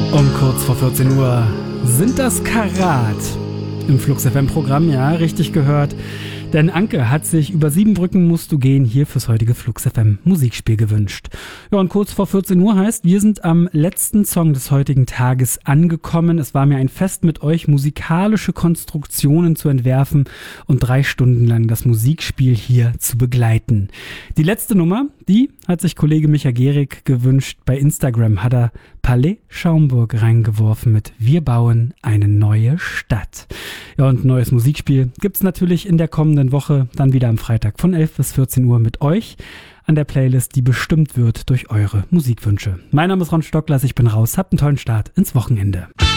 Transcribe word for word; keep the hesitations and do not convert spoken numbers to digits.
Um kurz vor vierzehn Uhr sind das Karat im Flux F M-Programm, ja, richtig gehört. Denn Anke hat sich über sieben Brücken musst du gehen hier fürs heutige Flux F M Musikspiel gewünscht. Ja, und kurz vor vierzehn Uhr heißt, wir sind am letzten Song des heutigen Tages angekommen. Es war mir ein Fest, mit euch musikalische Konstruktionen zu entwerfen und drei Stunden lang das Musikspiel hier zu begleiten. Die letzte Nummer, die hat sich Kollege Micha Gehrig gewünscht. Bei Instagram hat er Palais Schaumburg reingeworfen mit Wir bauen eine neue Stadt. Ja, und ein neues Musikspiel gibt's natürlich in der kommenden Woche, dann wieder am Freitag von elf bis vierzehn Uhr mit euch an der Playlist, die bestimmt wird durch eure Musikwünsche. Mein Name ist Ron Stocklers, ich bin raus, habt einen tollen Start ins Wochenende.